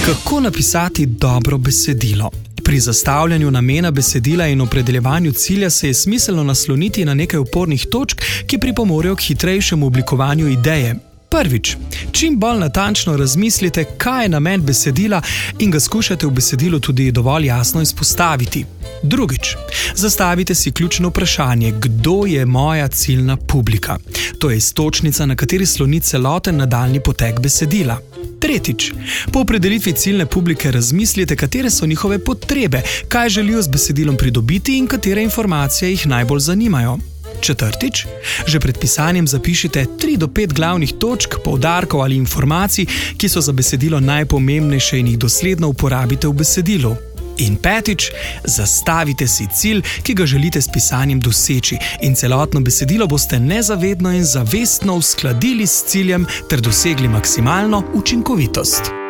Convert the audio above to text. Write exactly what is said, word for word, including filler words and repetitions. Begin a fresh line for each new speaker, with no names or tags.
Kako napisati dobro besedilo? Pri zastavljanju namena besedila in opredeljevanju cilja se je smiselno nasloniti na nekaj opornih točk, ki pripomorejo k hitrejšemu oblikovanju ideje. Prvič, čim bolj natančno razmislite, kaj je namen besedila in ga skušate v besedilu tudi dovolj jasno izpostaviti. Drugič, zastavite si ključno vprašanje, kdo je moja ciljna publika. To je iztočnica, na kateri sloni celoten nadaljnji potek besedila. Tretjič, po opredelitvi ciljne publike razmislite, katere so njihove potrebe, kaj želijo z besedilom pridobiti in katere informacije jih najbolj zanimajo. Četrtič, že pred pisanjem zapišite tri do pet glavnih točk, poudarkov ali informacij, ki so za besedilo najpomembnejše in jih dosledno uporabite v besedilu. In petič, zastavite si cilj, ki ga želite s pisanjem doseči in celotno besedilo boste nezavedno in zavestno uskladili s ciljem ter dosegli maksimalno učinkovitost.